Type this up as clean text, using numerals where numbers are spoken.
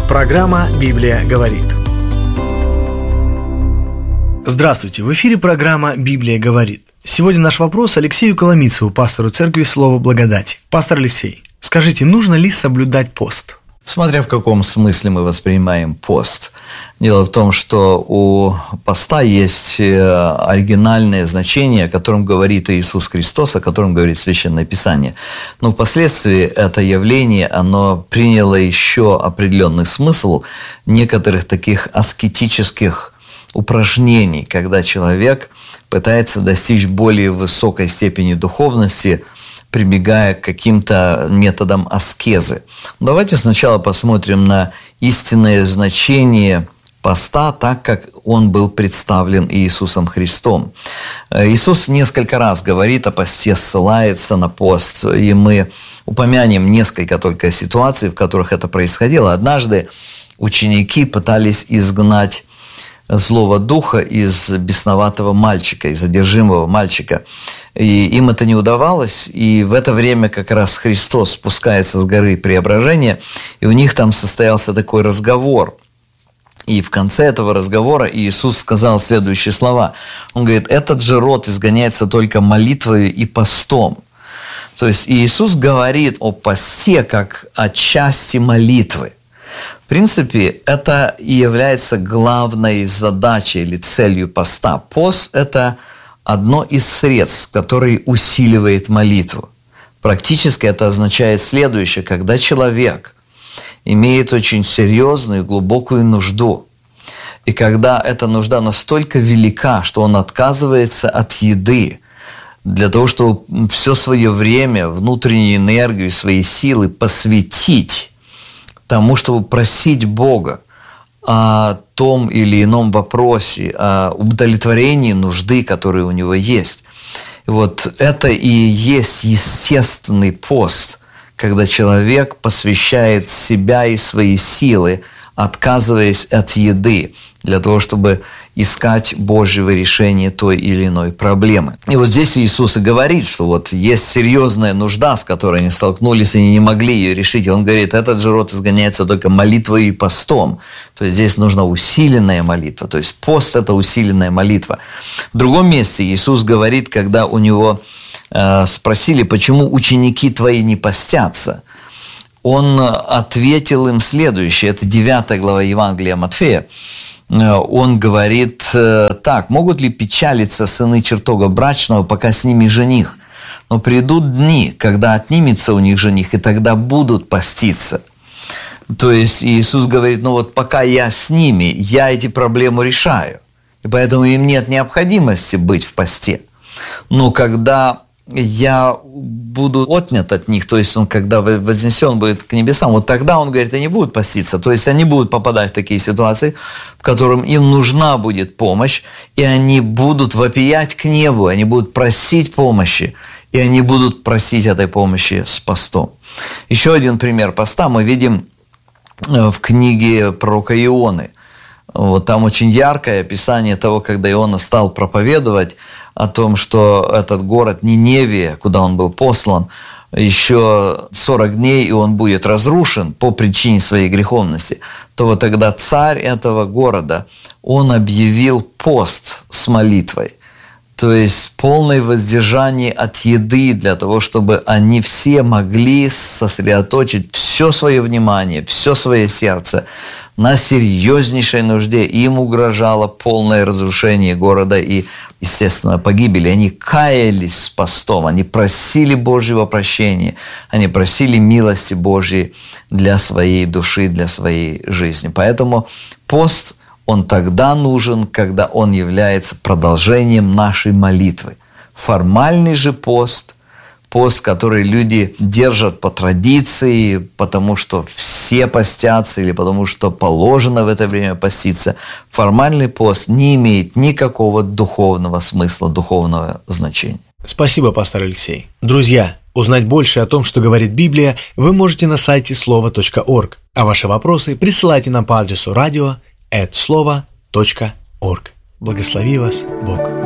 Программа «Библия говорит». Здравствуйте, в эфире программа «Библия говорит». Сегодня наш вопрос Алексею Коломийцеву, пастору церкви «Слово благодати». Пастор Алексей, скажите, нужно ли соблюдать пост? Смотря в каком смысле мы воспринимаем пост. Дело в том, что у поста есть оригинальное значение, о котором говорит Иисус Христос, о котором говорит Священное Писание. Но впоследствии это явление, оно приняло еще определенный смысл некоторых таких аскетических упражнений, когда человек пытается достичь более высокой степени духовности, прибегая к каким-то методам аскезы. Давайте сначала посмотрим на истинное значение поста, так как он был представлен Иисусом Христом. Иисус несколько раз говорит о посте, ссылается на пост, и мы упомянем несколько только ситуаций, в которых это происходило. Однажды ученики пытались изгнать злого духа из бесноватого мальчика, из одержимого мальчика. И им это не удавалось, и в это время как раз Христос спускается с горы Преображения, и у них там состоялся такой разговор. И в конце этого разговора Иисус сказал следующие слова. Он говорит: «Этот же род изгоняется только молитвою и постом». То есть Иисус говорит о посте как о части молитвы. В принципе, это и является главной задачей или целью поста. Пост – это одно из средств, которое усиливает молитву. Практически это означает следующее: когда человек имеет очень серьезную и глубокую нужду, и когда эта нужда настолько велика, что он отказывается от еды, для того, чтобы все свое время, внутреннюю энергию, свои силы посвятить тому, чтобы просить Бога о том или ином вопросе, о удовлетворении нужды, которая у него есть. И вот это и есть естественный пост, когда человек посвящает себя и свои силы, отказываясь от еды, для того, чтобы искать Божьего решения той или иной проблемы. И вот здесь Иисус и говорит, что вот есть серьезная нужда, с которой они столкнулись, и они не могли ее решить. И Он говорит: этот же род изгоняется только молитвой и постом. То есть здесь нужна усиленная молитва. То есть пост – это усиленная молитва. В другом месте Иисус говорит, когда у Него спросили: почему ученики Твои не постятся? Он ответил им следующее. Это 9 глава Евангелия Матфея. Он говорит так: «Могут ли печалиться сыны чертога брачного, пока с ними жених? Но придут дни, когда отнимется у них жених, и тогда будут поститься». То есть Иисус говорит: ну вот пока я с ними, я эти проблемы решаю. И поэтому им нет необходимости быть в посте. Но когда я буду отнят от них, то есть он, когда вознесен будет к небесам, вот тогда, он говорит, они будут поститься. То есть они будут попадать в такие ситуации, в которых им нужна будет помощь, и они будут вопиять к небу, они будут просить помощи, и они будут просить этой помощи с постом. Еще один пример поста мы видим в книге пророка Ионы. Вот там очень яркое описание того, когда Иона стал проповедовать о том, что этот город Ниневия, куда он был послан, еще 40 дней, и он будет разрушен по причине своей греховности, то вот тогда царь этого города, он объявил пост с молитвой. То есть полное воздержание от еды для того, чтобы они все могли сосредоточить все свое внимание, все свое сердце на серьезнейшей нужде. Им угрожало полное разрушение города и, естественно, погибель. Они каялись с постом, они просили Божьего прощения, они просили милости Божьей для своей души, для своей жизни. Поэтому пост, он тогда нужен, когда он является продолжением нашей молитвы. Формальный же пост, пост, который люди держат по традиции, потому что все постятся или потому что положено в это время поститься, формальный пост не имеет никакого духовного смысла, духовного значения. Спасибо, пастор Алексей. Друзья, узнать больше о том, что говорит Библия, вы можете на сайте слово.орг, а ваши вопросы присылайте нам по адресу radio@slovo.org. Благослови вас Бог.